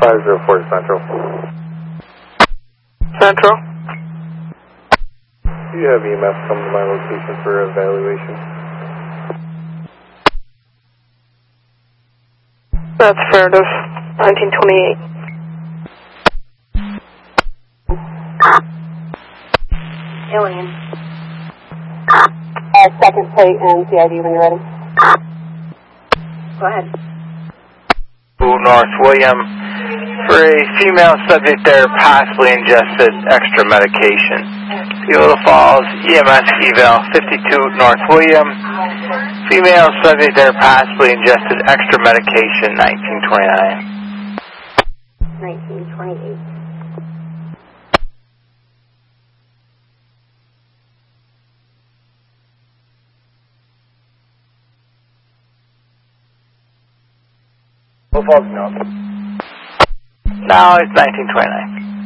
504 Central. Central? Do you have EMS come to my location for evaluation? That's affirmative. 1928. Alien. Second plate and CID when you're ready. Go ahead. North William. For a female subject there, possibly ingested extra medication. Little Falls, EMS eval 52 North William. Female subject there, possibly ingested extra medication, 1929. 1928. Little Falls, no. Now it's 1929.